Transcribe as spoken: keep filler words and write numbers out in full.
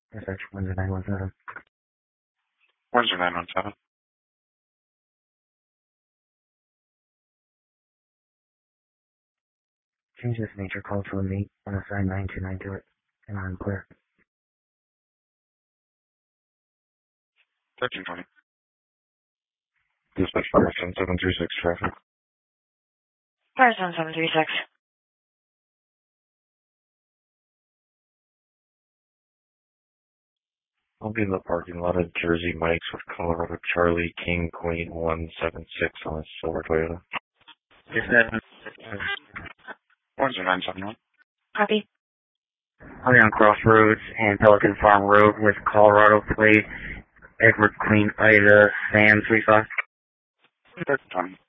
Research one zero nine one seven. one zero nine one seven. Change this nature call to a meet and assign nine two nine to it. And I'm clear. thirteen twenty. Dispatch fire seven seven three six traffic. Fire seven seven three six. I'll be in the parking lot at Jersey Mike's with Colorado Charlie King Queen one seven six on a silver Toyota. one zero nine seven one. Copy. I'll be on Crossroads and Pelican Farm Road with Colorado plate Edward Queen Ida Sam three five. thirteen twenty.